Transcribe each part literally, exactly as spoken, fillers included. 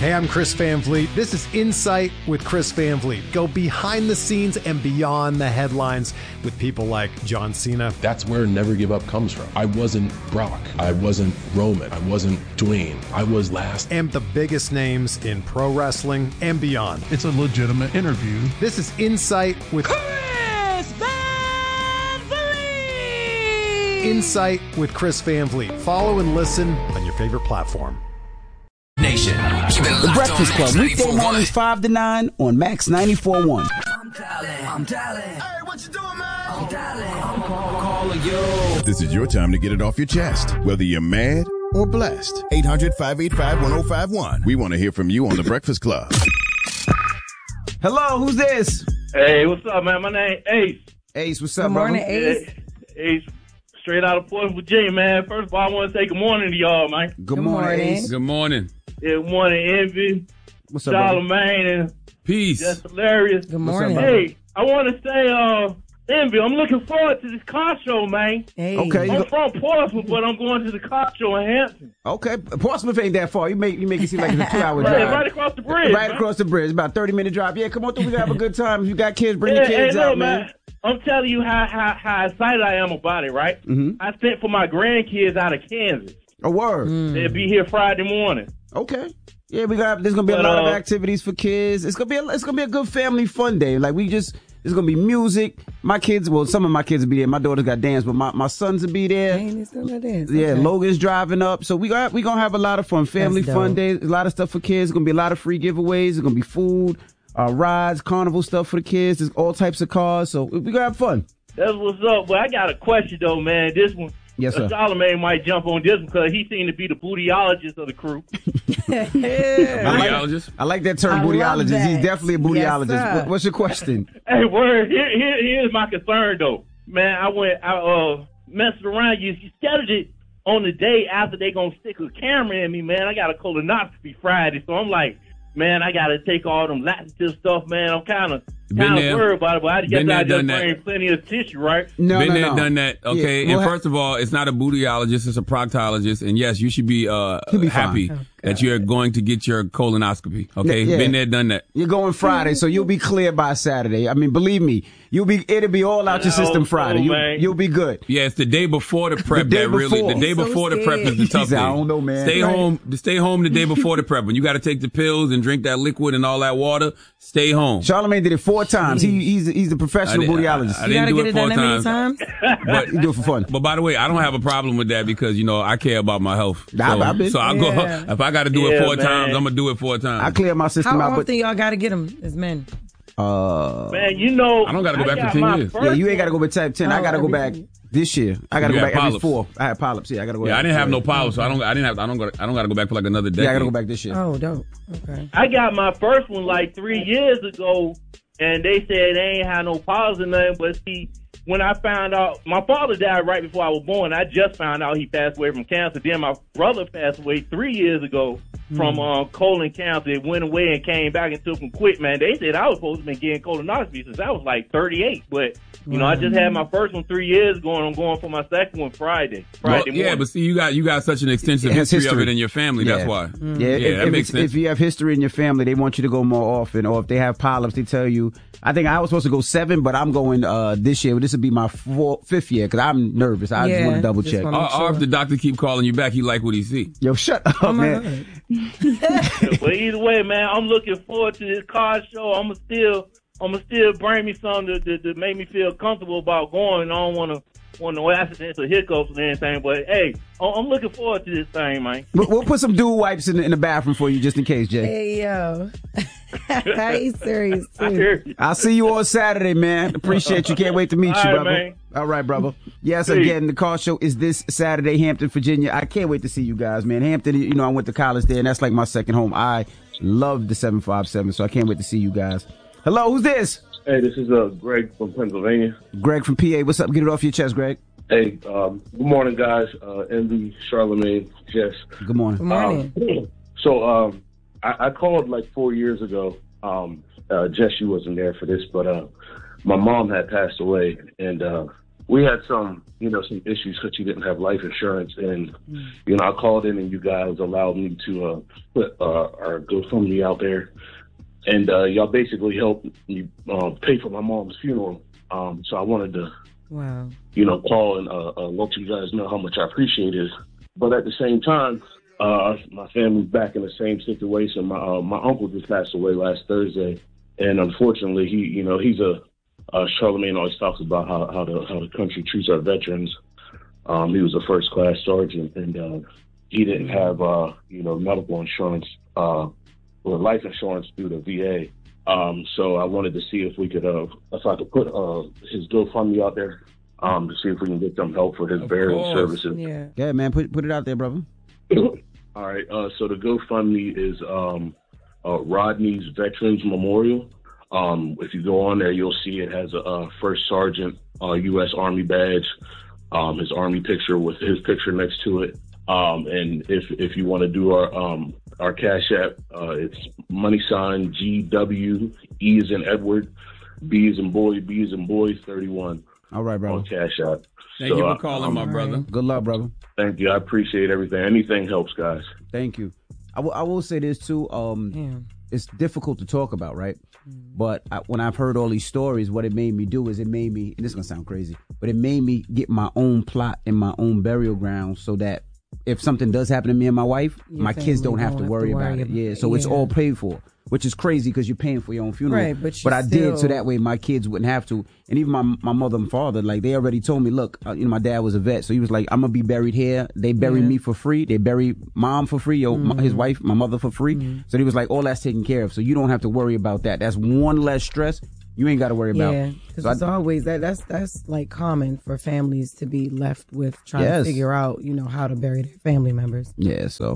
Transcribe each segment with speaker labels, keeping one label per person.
Speaker 1: Hey, I'm Chris Van Vliet. This is Insight with Chris Van Vliet. Go behind the scenes and beyond the headlines with people like John Cena.
Speaker 2: That's where Never Give Up comes from. I wasn't Brock. I wasn't Roman. I wasn't Dwayne. I was last.
Speaker 1: And the biggest names in pro wrestling and beyond.
Speaker 3: It's a legitimate interview.
Speaker 1: This is Insight with
Speaker 4: Chris Van Vliet.
Speaker 1: Insight with Chris Van Vliet. Follow and listen on your favorite platform.
Speaker 5: Nation.
Speaker 6: The Breakfast Club, weekday mornings five to nine on Max ninety-four point one.
Speaker 5: I'm dialing. I'm dialing. Hey, what you doing, man? I'm dialing. I'm
Speaker 7: calling you. This is your time to get it off your chest, whether you're mad or blessed. eight hundred, five eight five, one oh five one. We want to hear from you on The Breakfast Club.
Speaker 6: Hello, who's this?
Speaker 8: Hey, what's up, man? My name Ace.
Speaker 6: Ace, what's up,
Speaker 9: Good morning,
Speaker 6: brother?
Speaker 9: Ace.
Speaker 8: Yeah, Ace, straight out of Portland, Virginia, man. First of all, I want to say good morning to y'all, man.
Speaker 6: Good,
Speaker 9: Good
Speaker 6: morning,
Speaker 9: morning.
Speaker 6: Ace.
Speaker 10: Good morning.
Speaker 8: Yeah, good morning, Envy.
Speaker 6: What's up, brother?
Speaker 8: Charlemagne, and
Speaker 10: Peace.
Speaker 8: that's hilarious.
Speaker 9: Good morning.
Speaker 6: up,
Speaker 8: Hey, I want to say, uh, Envy, I'm looking forward to this car show, man.
Speaker 9: Hey.
Speaker 6: Okay. You
Speaker 8: I'm
Speaker 6: go-
Speaker 8: from Portsmouth, but I'm going to the car show in Hampton.
Speaker 6: Okay, Portsmouth ain't that far. You make you make it seem like it's a two-hour
Speaker 8: Right,
Speaker 6: drive.
Speaker 8: right across the bridge.
Speaker 6: Right
Speaker 8: man.
Speaker 6: across the bridge, about a thirty-minute drive. Yeah, come on through. We gotta have a good time. If you got kids, bring
Speaker 8: Yeah,
Speaker 6: your kids
Speaker 8: hey,
Speaker 6: out,
Speaker 8: look,
Speaker 6: man.
Speaker 8: man. I'm telling you how, how, how excited I am about it, right?
Speaker 6: Mhm.
Speaker 8: I sent for my grandkids out of Kansas.
Speaker 6: A word.
Speaker 8: They'll be here Friday morning.
Speaker 6: Okay. Yeah, we got. There's gonna be a
Speaker 8: But,
Speaker 6: lot
Speaker 8: uh,
Speaker 6: of activities for kids. It's gonna be. A, it's gonna be a good family fun day. Like we just. There's gonna be music. My kids. Well, some of my kids will be there. My daughter's got dance, but my, my sons will be there.
Speaker 9: Ain't it still like this?
Speaker 6: Yeah,
Speaker 9: Okay.
Speaker 6: Logan's driving up. So we got we gonna have a lot of fun. Family
Speaker 9: That's
Speaker 6: fun
Speaker 9: dope.
Speaker 6: days. A lot of stuff for kids. It's gonna be a lot of free giveaways. There's gonna be food, uh, rides, carnival stuff for the kids. There's all types of cars. So we we gonna have fun.
Speaker 8: That's what's up. But I got a question, though, man. This one,
Speaker 6: Yes, sir.
Speaker 8: Charlemagne might jump on this one because he seemed to be the bootyologist of the crew.
Speaker 6: I like,
Speaker 10: Bootyologist?
Speaker 6: I like that term,
Speaker 9: I love
Speaker 6: bootyologist.
Speaker 9: that.
Speaker 6: He's definitely a bootyologist.
Speaker 9: Yes, sir.
Speaker 6: what, what's your question?
Speaker 8: Hey, word, here, here, here's my concern, though. Man, I went, I uh, messed around. You, you scheduled it on the day after they going to stick a camera in me, man. I got a colonoscopy Friday, so I'm like, man, I got to take all them laxative stuff, man. I'm kind of
Speaker 10: Been
Speaker 8: kind of
Speaker 10: there.
Speaker 8: worried about it, but I guess
Speaker 10: Been there,
Speaker 8: I just
Speaker 10: done that.
Speaker 8: bring plenty of tissue, right?
Speaker 6: No,
Speaker 10: Been
Speaker 6: no,
Speaker 10: there,
Speaker 6: no.
Speaker 10: done that. Okay.
Speaker 6: Yeah, we'll
Speaker 10: and
Speaker 6: ha-
Speaker 10: first of all, it's not a bootyologist, it's a proctologist. And yes, you should be uh
Speaker 6: He'll be
Speaker 10: happy
Speaker 6: fine.
Speaker 10: that you're going to get your colonoscopy. Okay.
Speaker 6: Yeah, yeah.
Speaker 10: Been there, done that.
Speaker 6: You're going Friday, so you'll be clear by Saturday. I mean, believe me, you'll be. It'll be all out your
Speaker 8: I
Speaker 6: system
Speaker 8: hope
Speaker 6: Friday.
Speaker 8: so,
Speaker 6: You,
Speaker 8: man.
Speaker 6: you'll be good.
Speaker 10: Yeah, it's the day before the prep
Speaker 6: day
Speaker 10: that really
Speaker 6: before.
Speaker 10: the day
Speaker 9: He's so
Speaker 10: before the prep is the
Speaker 9: scared.
Speaker 10: tough
Speaker 6: He said,
Speaker 10: thing.
Speaker 6: I don't know, man.
Speaker 10: Stay
Speaker 6: Right.
Speaker 10: home stay home the day before the prep. When you gotta take the pills and drink that liquid and all that water, stay home.
Speaker 6: Charlemagne did it four times. He, he's he's the professional
Speaker 10: I did-
Speaker 6: bootyologist.
Speaker 10: I- I
Speaker 9: You
Speaker 10: didn't
Speaker 9: gotta
Speaker 10: do
Speaker 9: get
Speaker 10: it
Speaker 9: it done
Speaker 10: four
Speaker 9: that many
Speaker 10: times.
Speaker 9: times?
Speaker 10: But
Speaker 6: You do it for fun.
Speaker 10: But by the way, I don't have a problem with that because, you know, I care about my health. So,
Speaker 6: Nah, I've been-
Speaker 10: so I'll
Speaker 9: Yeah.
Speaker 10: go, if I got to do it
Speaker 8: Yeah,
Speaker 10: four
Speaker 8: man.
Speaker 10: times, I'm going to do it four times.
Speaker 6: I clear my system
Speaker 9: How
Speaker 6: out,
Speaker 9: often
Speaker 6: but
Speaker 9: y'all got to get them as men?
Speaker 6: uh,
Speaker 8: Man, you know,
Speaker 10: I don't gotta go back for
Speaker 8: got
Speaker 10: ten
Speaker 8: my
Speaker 10: years.
Speaker 8: first
Speaker 6: yeah, you ain't got to go back type ten. I
Speaker 9: Oh,
Speaker 6: got to go
Speaker 9: every-
Speaker 6: back this year. I got to
Speaker 10: You
Speaker 6: go
Speaker 10: had
Speaker 6: back every
Speaker 10: polyps.
Speaker 6: four. I had polyps. Yeah, I got to go.
Speaker 10: yeah, I
Speaker 6: back.
Speaker 10: didn't have no polyps, so I don't, I didn't have, I don't go, I don't got to go back for like another decade.
Speaker 6: Yeah, I got to go back this year.
Speaker 9: Oh, dope. Okay.
Speaker 8: I got my first one like three years ago, and they said they ain't had no pause or nothing. But see, when I found out, my father died right before I was born. I just found out he passed away from cancer. Then my brother passed away three years ago from uh, colon cancer. It went away and came back and took him quick, man. They said I was supposed to be getting colonoscopy since I was like thirty-eight. But, you know, I just had my first one three years ago, and I'm going for my second one Friday.
Speaker 10: Well,
Speaker 8: Friday
Speaker 10: yeah,
Speaker 8: morning.
Speaker 10: but see, you got, you got such an extensive
Speaker 6: It has
Speaker 10: history, of
Speaker 6: history.
Speaker 10: it in your family.
Speaker 6: Yeah.
Speaker 10: That's why.
Speaker 6: Yeah,
Speaker 10: Yeah,
Speaker 6: if,
Speaker 10: that
Speaker 6: if,
Speaker 10: makes
Speaker 6: it's-
Speaker 10: sense.
Speaker 6: if you have history in your family, they want you to go more often. Or if they have polyps, they tell you. I think I was supposed to go seven, but I'm going uh, this year. This will be my four, fifth year because I'm nervous. I just
Speaker 9: Yeah,
Speaker 6: want to double
Speaker 9: just
Speaker 6: check.
Speaker 9: wanna-
Speaker 10: Or, or if the doctor keep calling you back, he like what he see.
Speaker 6: Yo, shut up,
Speaker 9: Oh, my
Speaker 6: man.
Speaker 9: God.
Speaker 8: But either way, man, I'm looking forward to this car show. I'm gonna still, I'm gonna still bring me something to, to, to make me feel comfortable about going. I don't want to want no accidents or hiccups or anything. But hey, I'm I'm looking forward to this thing, man.
Speaker 6: We'll, we'll put some dual wipes in the, in the bathroom for you just in case, Jay.
Speaker 9: Hey, yo. He's serious,
Speaker 8: I
Speaker 9: too.
Speaker 8: hear you.
Speaker 6: I'll see you on Saturday, man. Appreciate you. Can't wait to meet
Speaker 8: All
Speaker 6: you,
Speaker 8: right,
Speaker 6: brother.
Speaker 8: man.
Speaker 6: All right, brother. Yes,
Speaker 8: Peace.
Speaker 6: again, the car show is this Saturday, Hampton, Virginia. I can't wait to see you guys, man. Hampton, you know, I went to college there, and that's like my second home. I love the seven five seven, so I can't wait to see you guys. Hello, who's this?
Speaker 11: Hey, this is uh, Greg from Pennsylvania.
Speaker 6: Greg from P A. What's up? Get it off your chest, Greg.
Speaker 11: Hey, um, good morning, guys. Uh, Envy, Charlemagne, Jess.
Speaker 6: Good morning.
Speaker 9: Good morning.
Speaker 11: Um, so um, I, I called like four years ago. Um, uh, Jess, you wasn't there for this, but uh, my mom had passed away, and uh, we had some, you know, some issues because she didn't have life insurance. And, you know, I called in and you guys allowed me to uh, put uh, our GoFundMe out there. And uh, y'all basically helped me uh, pay for my mom's funeral. Um, so I wanted to,
Speaker 9: wow.
Speaker 11: you know, call and uh, uh, let you guys know how much I appreciate it. But at the same time, uh, my family's back in the same situation. My uh, my uncle just passed away last Thursday. And unfortunately, he, you know, he's a, Uh, Charlemagne always talks about how, how the how the country treats our veterans. Um, he was a first class sergeant, and uh, he didn't have uh, you know medical insurance uh, or life insurance through the V A. Um, so I wanted to see if we could uh, if I could put uh, his GoFundMe out there um, to see if we can get some help for his
Speaker 10: Of
Speaker 11: burial
Speaker 10: course.
Speaker 11: services.
Speaker 9: Yeah.
Speaker 6: Yeah, man, put put it out there, brother.
Speaker 11: All right. Uh, so the GoFundMe is um, uh, Rodney's Veterans Memorial. Um, if you go on there, you'll see it has a, a first sergeant, uh, U S Army badge, um, his Army picture with his picture next to it. Um, and if if you want to do our um, our Cash App, uh, it's money sign G W E as in Edward, B as in boy, B as in boy, thirty-one.
Speaker 6: All right, brother.
Speaker 11: On Cash App.
Speaker 10: Thank
Speaker 11: So,
Speaker 10: you for
Speaker 11: uh,
Speaker 10: calling,
Speaker 11: um,
Speaker 10: my brother.
Speaker 6: Good luck, brother.
Speaker 11: Thank you. I appreciate everything. Anything helps, guys.
Speaker 6: Thank you. I, w- I will say this too. Um,
Speaker 9: Yeah.
Speaker 6: it's difficult to talk about, right? But I, when I've heard all these stories, what it made me do is it made me, and this is going to sound crazy, but it made me get my own plot and my own burial ground so that if something does happen to me and my wife,
Speaker 9: Your
Speaker 6: my kids don't
Speaker 9: family
Speaker 6: have to worry about it.
Speaker 9: about
Speaker 6: Yeah,
Speaker 9: it.
Speaker 6: so it's
Speaker 9: Yeah.
Speaker 6: all paid for, which is crazy because you're paying for your own funeral.
Speaker 9: Right, but you
Speaker 6: I did so
Speaker 9: still-
Speaker 6: that way my kids wouldn't have to. And even my my mother and father, like they already told me, look, uh, you know, my dad was a vet, so he was like, I'm gonna be buried here. They bury
Speaker 9: Yeah.
Speaker 6: me for free. They bury mom for free, yo,
Speaker 9: Mm-hmm.
Speaker 6: my, his wife, my mother for free. So he was like, all that's taken care of. So you don't have to worry about that. That's one less stress you ain't got to worry about.
Speaker 9: Yeah, because
Speaker 6: So I-
Speaker 9: it's always that. That's that's like common for families to be left with trying
Speaker 6: Yes.
Speaker 9: to figure out, you know, how to bury their family members.
Speaker 6: Yeah, so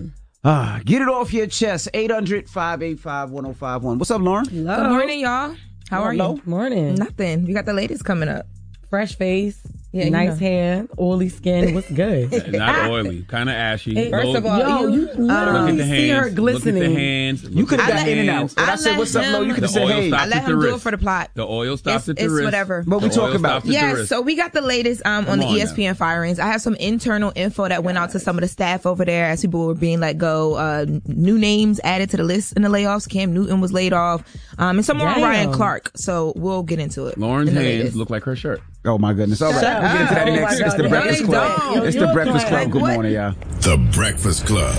Speaker 6: ah, get it off your chest. eight hundred, five eight five, one oh five one. What's up, Lauren?
Speaker 9: Hello.
Speaker 3: Good morning, y'all. How are
Speaker 6: Hello.
Speaker 3: you?
Speaker 9: Morning.
Speaker 3: Nothing. We got the ladies coming up.
Speaker 9: Fresh face,
Speaker 3: Yeah, you
Speaker 9: nice
Speaker 3: know.
Speaker 9: hair, oily skin. What's good?
Speaker 10: Not oily, kind of ashy.
Speaker 9: Hey,
Speaker 3: First
Speaker 10: Low-
Speaker 3: of all,
Speaker 9: Yo,
Speaker 3: you,
Speaker 9: you
Speaker 10: look
Speaker 9: literally
Speaker 10: at the
Speaker 9: see her
Speaker 10: hands. Look at the
Speaker 9: glistening.
Speaker 10: hands.
Speaker 6: You
Speaker 10: Look
Speaker 6: could
Speaker 10: at
Speaker 6: have
Speaker 10: the
Speaker 6: got in and out.
Speaker 10: hands.
Speaker 6: When I,
Speaker 3: I
Speaker 6: said, what's
Speaker 3: let
Speaker 6: up, Lo, you
Speaker 3: him-
Speaker 6: could have
Speaker 10: The
Speaker 6: said,
Speaker 10: oil
Speaker 6: hey.
Speaker 10: stopped
Speaker 3: I let
Speaker 10: at the
Speaker 3: him do
Speaker 10: wrist.
Speaker 3: it for the plot.
Speaker 10: The oil stopped
Speaker 3: It's,
Speaker 10: at the
Speaker 3: it's
Speaker 10: wrist.
Speaker 3: whatever.
Speaker 6: What we
Speaker 10: The
Speaker 6: talking
Speaker 10: oil
Speaker 6: about?
Speaker 10: stopped at the
Speaker 3: Yes,
Speaker 10: wrist.
Speaker 3: so we got the latest um, on
Speaker 10: Come
Speaker 3: the
Speaker 10: on
Speaker 3: E S P N firings. I have some internal info that went out to some of the staff over there as people were being let go. Uh, new names added to the list in the layoffs. Cam Newton was laid off. Um, and some more on
Speaker 9: Damn.
Speaker 3: Ryan Clark. So we'll get into it.
Speaker 10: Lauren's
Speaker 3: in the
Speaker 10: hands
Speaker 3: latest.
Speaker 10: look like her shirt.
Speaker 6: Oh, my goodness. All right.
Speaker 9: Shut
Speaker 6: We'll get into that
Speaker 9: up.
Speaker 6: next.
Speaker 9: Oh, my
Speaker 6: It's the
Speaker 9: God.
Speaker 6: Breakfast
Speaker 3: No, they
Speaker 6: Club.
Speaker 3: don't.
Speaker 6: It's the
Speaker 9: You're
Speaker 6: Breakfast
Speaker 9: playing.
Speaker 6: Club. Good
Speaker 3: What?
Speaker 6: morning, y'all.
Speaker 7: The Breakfast Club.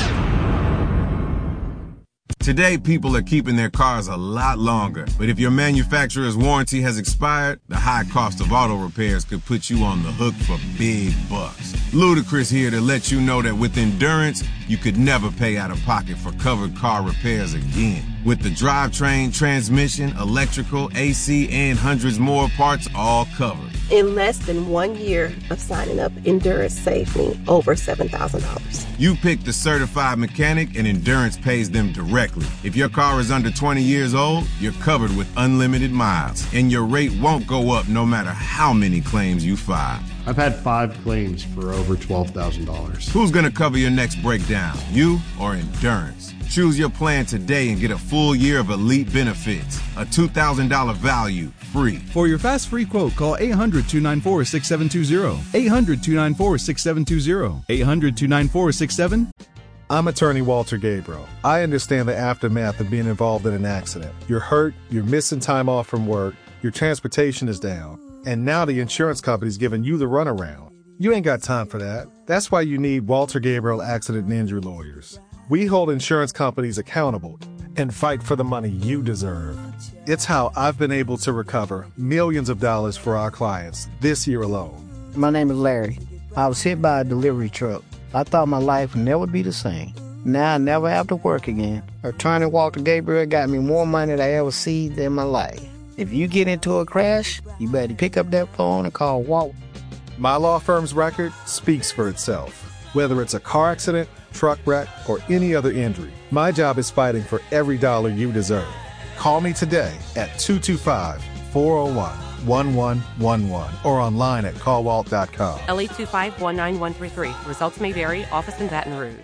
Speaker 12: Today, people are keeping their cars a lot longer. But if your manufacturer's warranty has expired, the high cost of auto repairs could put you on the hook for big bucks. Ludacris here to let you know that with Endurance, you could never pay out of pocket for covered car repairs again. With the drivetrain, transmission, electrical, A C, and hundreds more parts all covered.
Speaker 13: In less than one year of signing up, Endurance saved me over seven thousand dollars.
Speaker 12: You pick the certified mechanic and Endurance pays them directly. If your car is under twenty years old, you're covered with unlimited miles, and your rate won't go up no matter how many claims you file.
Speaker 14: I've had five claims for over twelve thousand dollars.
Speaker 12: Who's gonna cover your next breakdown, you or Endurance? Choose your plan today and get a full year of elite benefits. A two thousand dollars value, free.
Speaker 15: For your fast free quote, call eight hundred, two nine four, six seven two zero. eight hundred, two nine four, six seven two zero. eight hundred, two nine four, six seven.
Speaker 16: I'm attorney Walter Gabriel. I understand the aftermath of being involved in an accident. You're hurt, you're missing time off from work, your transportation is down, and now the insurance company's giving you the runaround. You ain't got time for that. That's why you need Walter Gabriel Accident and Injury Lawyers. We hold insurance companies accountable and fight for the money you deserve. It's how I've been able to recover millions of dollars for our clients this year alone.
Speaker 17: My name is Larry. I was hit by a delivery truck. I thought my life would never be the same. Now I never have to work again. Attorney Walter Gabriel got me more money than I ever seen in my life. If you get into a crash, you better pick up that phone and call Walt.
Speaker 16: My law firm's record speaks for itself. Whether it's a car accident, truck wreck, or any other injury, my job is fighting for every dollar you deserve. Call me today at two two five, four oh one, one one one one or online at call walt dot com.
Speaker 18: L eight two five, one nine one three three. Results may vary. Office in Baton Rouge.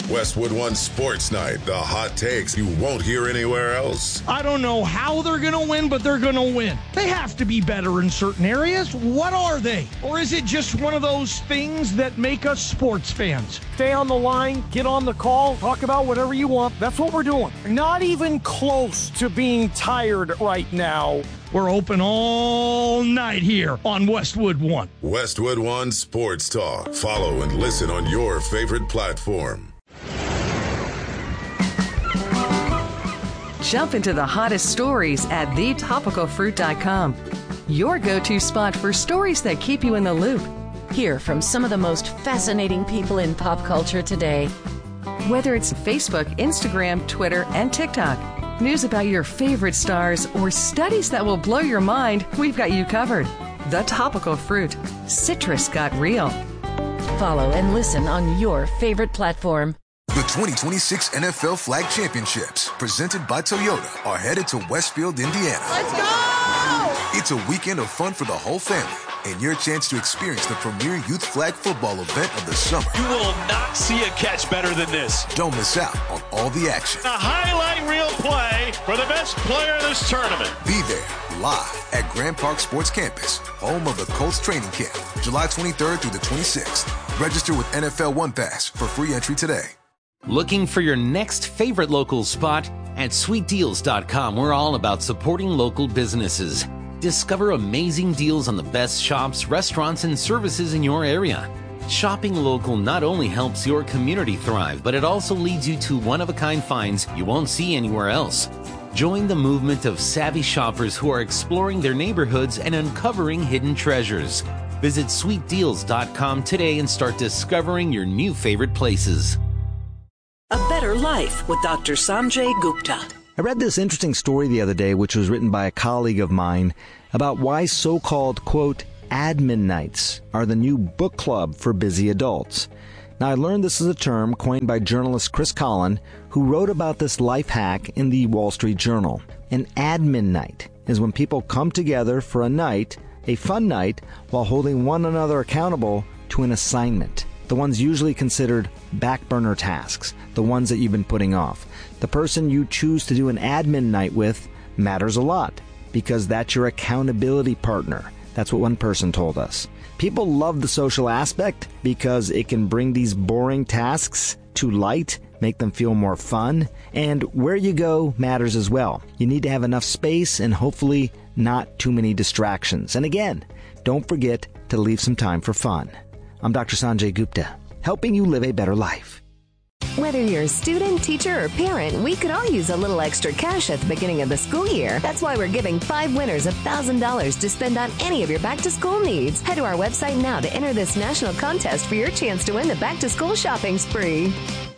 Speaker 18: Westwood One Sports Night, the hot takes you won't hear anywhere else.
Speaker 19: I don't know how they're going to win, but they're going to win. They have to be better in certain areas. What are they? Or is it just one of those things that make us sports fans?
Speaker 20: Stay on the line, get on the call, talk about whatever you want. That's what we're doing. Not even close to being tired right now.
Speaker 19: We're open all night here on Westwood One.
Speaker 18: Westwood One Sports Talk. Follow and listen on your favorite platform.
Speaker 21: Jump into the hottest stories at the topical fruit dot com. Your go-to spot for stories that keep you in the loop.
Speaker 22: Hear from some of the most fascinating people in pop culture today.
Speaker 21: Whether it's Facebook, Instagram, Twitter, and TikTok. News about your favorite stars or studies that will blow your mind, we've got you covered. The Topical Fruit. Citrus got real.
Speaker 22: Follow and listen on your favorite platform.
Speaker 23: The twenty twenty-six N F L Flag Championships, presented by Toyota, are headed to Westfield, Indiana.
Speaker 4: Let's go!
Speaker 23: It's a weekend of fun for the whole family and your chance to experience the premier youth flag football event of the summer.
Speaker 24: You will not see a catch better than this.
Speaker 23: Don't miss out on all the action.
Speaker 24: A highlight reel play for the best player in this tournament.
Speaker 23: Be there live at Grand Park Sports Campus, home of the Colts training camp, July twenty-third through the twenty-sixth. Register with N F L One Pass for free entry today.
Speaker 25: Looking for your next favorite local spot? At sweet deals dot com, we're all about supporting local businesses. Discover amazing deals on the best shops, restaurants, and services in your area. Shopping local not only helps your community thrive, but it also leads you to one-of-a-kind finds you won't see anywhere else. Join the movement of savvy shoppers who are exploring their neighborhoods and uncovering hidden treasures. Visit sweet deals dot com today and start discovering your new favorite places.
Speaker 26: A Better Life with Doctor Sanjay Gupta.
Speaker 27: I read this interesting story the other day, which was written by a colleague of mine, about why so-called, quote, admin nights are the new book club for busy adults. Now, I learned this is a term coined by journalist Chris Collin, who wrote about this life hack in the Wall Street Journal. An admin night is when people come together for a night, a fun night, while holding one another accountable to an assignment. The ones usually considered back burner tasks, the ones that you've been putting off. The person you choose to do an admin night with matters a lot because that's your accountability partner. That's what one person told us. People love the social aspect because it can bring these boring tasks to light, make them feel more fun, and where you go matters as well. You need to have enough space and hopefully not too many distractions. And again, don't forget to leave some time for fun. I'm Doctor Sanjay Gupta, helping you live a better life.
Speaker 28: Whether you're a student, teacher, or parent, we could all use a little extra cash at the beginning of the school year. That's why we're giving five winners one thousand dollars to spend on any of your back-to-school needs. Head to our website now to enter this national contest for your chance to win the back-to-school shopping spree.